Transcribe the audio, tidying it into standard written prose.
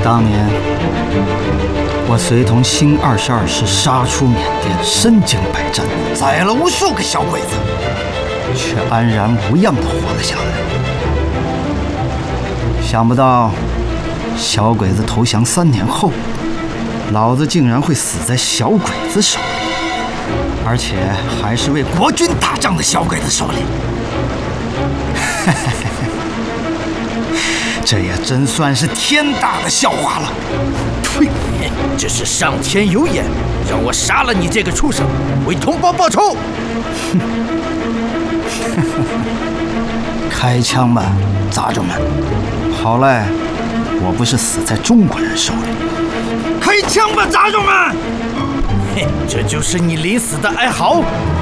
当年，我随同新22师杀出缅甸，身经百战，宰了无数个小鬼子，却安然无恙地活了下来。想不到，小鬼子投降3年后，老子竟然会死在小鬼子手里，而且还是为国军打仗的小鬼子手里。这也真算是天大的笑话了。 呸！这是上天有眼，让我杀了你这个畜生，为同胞报仇。 开枪吧，杂种们！好赖我不是死在中国人手里。开枪吧，杂种们！ 嘿，这就是你临死的哀嚎。